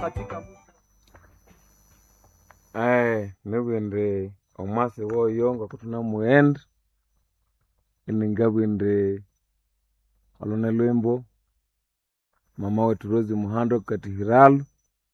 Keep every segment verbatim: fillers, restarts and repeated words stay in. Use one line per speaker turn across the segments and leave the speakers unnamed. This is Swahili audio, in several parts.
katika eh nebwende omwase woyo ngo kutuna muenda iningabwende alone lwembo mama wetu Rose Muhando katihiralo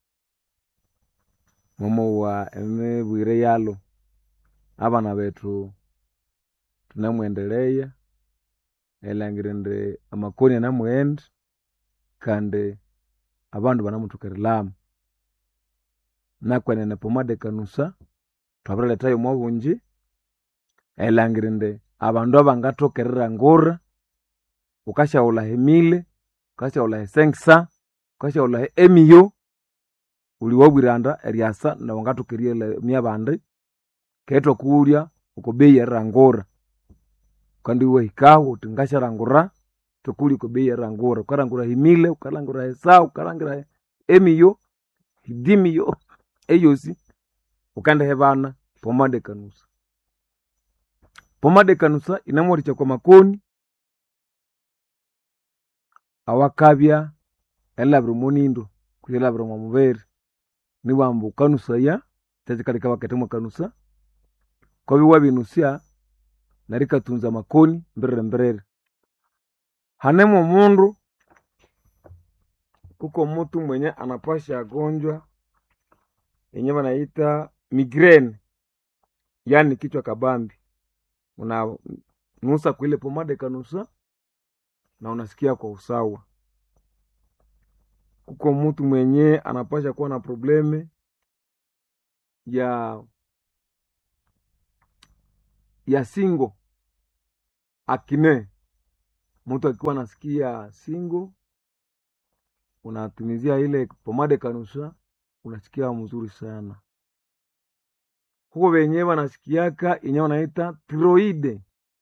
mama wa eme bwire yalo abana betu tunamwendelea elangirende amakoni na muenda kandi abandu banamutukirilamo nakwenene pomade kanusa twabiraletayo mwabunji elangirende abandu abangatokerera ngura ukashaula hemile ukashaula hesengsa ukashaula he emiyo uli wabwiranda eriasa na wangatokerie myabandi keto kulya ukobei erangura kandi we hikaho utingasha rangura tukuli kubei erangura ukarangura himile ukarangura hesa ukarangura emiyo hidimiyo eyosi ukanda hebana pomade kanusa pomade kanusa inamwaricha kwa makoni awakabya elabru munindo kuyelabru mwamubere niwambu kanusa ya tazikali wakati kanusa kwa biwa binusia narika tunza makoni mbere mbere hanemo mundu kuko mtu mwenye anapasha agonjwa yenye wanaita migraine, yani kichwa kabambi. Una nusa kwa ile pomade kanusa na unasikia kwa usawa. Kuko mtu mwenye anapasha kuwa na probleme ya ya singo akine, mtu akiwa nasikia singo unatumizia ile pomade kanusa unasikia mzuri sana. Huko wenyewe wanasikiaka yenyewe wanaita tiroide,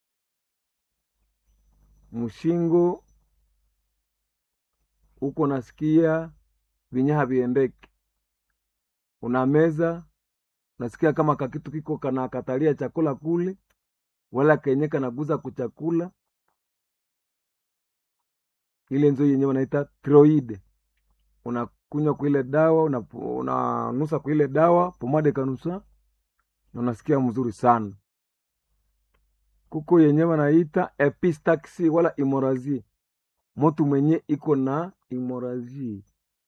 mushingo uko nasikia vinyaha viendeke, unameza unasikia kama kakitu kiko kana katalia chakula kule wala kenye kanaguza kuchakula, ile nzo yenyewe wanaita tiroide. Unakunywa kwa ile dawa, unanusa una kwa ile dawa pomade kanusa na unasikia mzuri sana. Kuko yenyewe wanaita epistaxi wala hemorrhage, mtu mwenye iko na hemorrhage,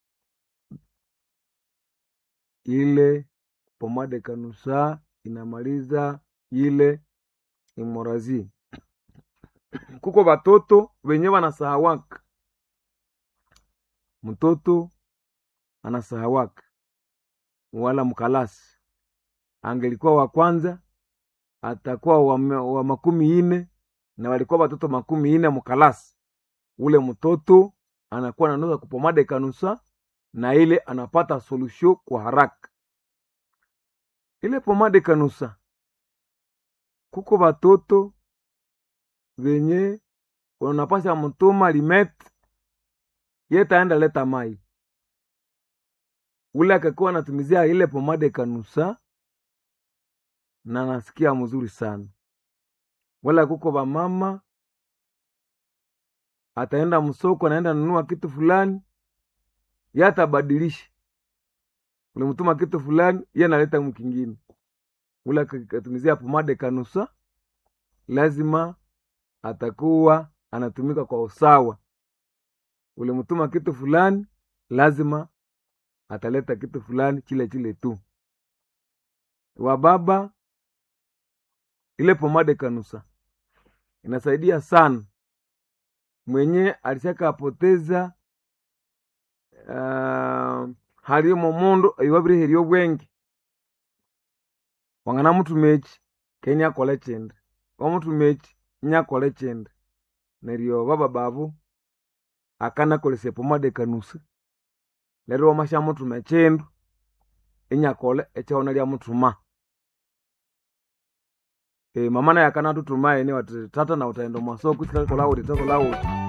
ile pomade kanusa inamaliza ile hemorrhage. Kuko batoto wenyewe wanasahawaka, mtoto anasahawaka wala mkalasi angelikuwa wa kwanza atakuwa wa, wa makumi ine na walikuwa watoto makumi ine mkalasi, ule mtoto anakuwa nanusa kupomade kanusa na ile anapata solution kwa haraka. Ile pomade kanusa kuko watoto wenye unapasha mtuma limete yeta enda leta mai, ule akakuwa anatumizia ile pomade kanusa na nasikia mzuri sana. Wala kuko ba mama ataenda msoko naenda nunua kitu fulani, yata badilisha ule mtuma kitu fulani yeye analeta mkingine, ule akatumizia pomade kanusa lazima atakuwa anatumika kwa usawa. Ule mtuma kitu fulani lazima ataleta kitu fulani chile chile tu. Wa baba ile pomade kanusa inasaidia sana mwenye alishaka apoteza uh, harimo mundu iwabire heriyo bwengi wangana mtu mechi kenya kole chende wa mtu mechi nya kole chende neriyo baba babu akana kolese pomade kanusa lero masha mtu mechendu inya kole echaona lya mutuma. E, mama na yakana tutuma ene watata na utaendo masoko kusikala kola wote kola wote